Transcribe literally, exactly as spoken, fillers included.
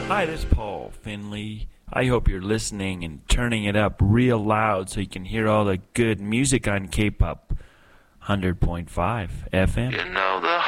Hi, this is Paul Finley. I hope you're listening and turning it up real loud so you can hear all the good music on K-Pop one hundred point five F M. You know the